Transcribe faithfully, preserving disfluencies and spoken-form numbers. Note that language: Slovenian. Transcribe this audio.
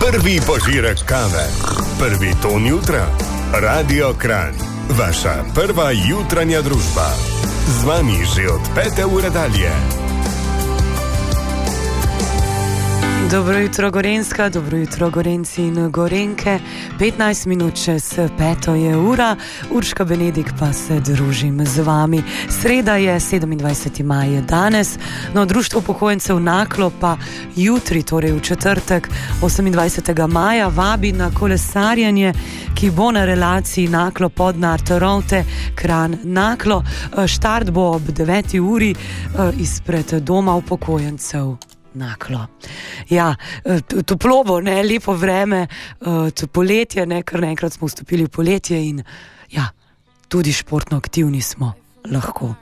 Prvi požirek kave, prvi ton jutra. Radio Kranj, vaša prva jutranja družba. Z vami že od pete ure dalje. Dobro jutro Gorenjska, dobro jutro Gorenjci in Gorenjke. petnajst minut čez peto je ura, Urška Benedik pa se družim z vami. Sreda je, sedemindvajseti maj je danes, no Društvo upokojencev Naklo pa jutri, torej v četrtek, osemindvajsetega maja, vabi na kolesarjenje, ki bo na relaciji Naklo-Podnar-Rovte Kranj Naklo. Štart bo ob deveti uri izpred doma upokojencev Naklo. Ja, toplo bo, ne, lepo vreme, to poletje, ne, kar naenkrat smo vstopili v poletje in ja, tudi športno aktivni smo lahko.